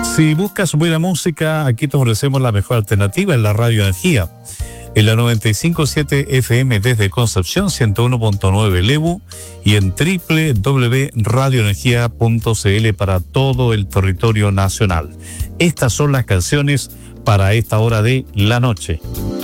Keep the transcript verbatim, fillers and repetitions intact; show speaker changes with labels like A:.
A: Si buscas buena música, aquí te ofrecemos la mejor alternativa en la Radio Energía. En la noventa y cinco punto siete F M desde Concepción, ciento uno punto nueve Lebu y en doble u doble u doble u punto radio energía punto c l para todo el territorio nacional. Estas son las canciones para esta hora de la noche.